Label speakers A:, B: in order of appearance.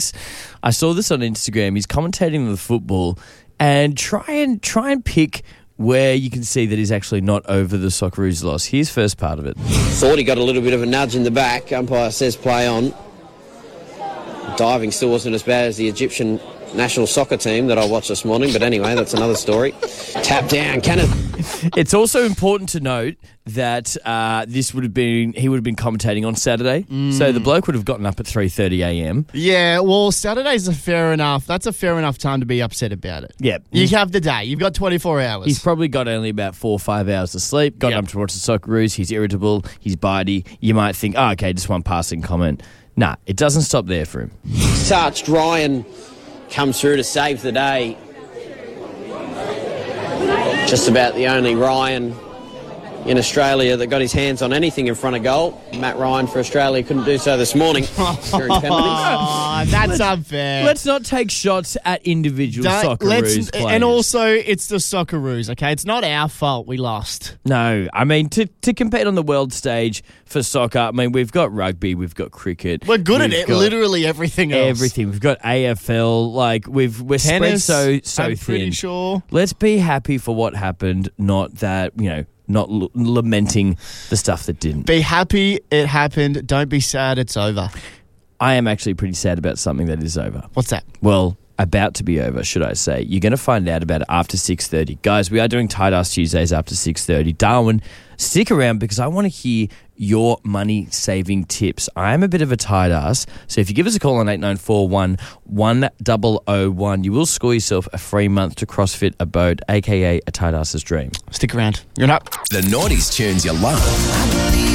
A: I saw this on Instagram. He's commentating on the football and try and pick where you can see that he's actually not over the Socceroos loss. Here's first part of it.
B: Thought he got a little bit of a nudge in the back. Umpire says play on. Diving still wasn't as bad as the Egyptian national soccer team that I watched this morning, but anyway, that's another story. Tap down, Cannon.
A: It's also important to note that he would have been commentating on Saturday, so the bloke would have gotten up at 3:30 a.m.
C: Yeah, well, Saturday's that's a fair enough time to be upset about it.
A: Yeah.
C: You have the day. You've got 24 hours.
A: He's probably got only about 4 or 5 hours of sleep, got up to watch the Socceroos, he's irritable, he's bitey. You might think, oh, okay, just one passing comment. Nah, it doesn't stop there for him.
B: Touched. Ryan comes through to save the day. Just about the only Ryan in Australia that got his hands on anything in front of goal. Matt Ryan for Australia couldn't do so this morning during penalties.
C: Oh, that's unfair.
A: Let's not take shots at individual Socceroos players.
C: And also, it's the Socceroos, okay? It's not our fault we lost.
A: No, I mean, to compete on the world stage for soccer, I mean, we've got rugby, we've got cricket.
C: We're good at it, literally everything else.
A: Everything. We've got AFL, like, we're
C: Tennis,
A: spread so
C: I'm
A: thin.
C: pretty sure.
A: Let's be happy for what happened, not that, not lamenting the stuff that didn't.
C: Be happy it happened. Don't be sad it's over.
A: I am actually pretty sad about something that is over.
C: What's that?
A: Well, about to be over, should I say. You're going to find out about it after 6:30. Guys, we are doing Tight Ass Tuesdays after 6:30. Darwin, stick around because I want to hear your money-saving tips. I am a bit of a tight ass, so if you give us a call on 8941 1001, you will score yourself a free month to CrossFit Abode, a.k.a. a tight ass's dream.
C: Stick around. You're up.
D: The 90s tunes you love.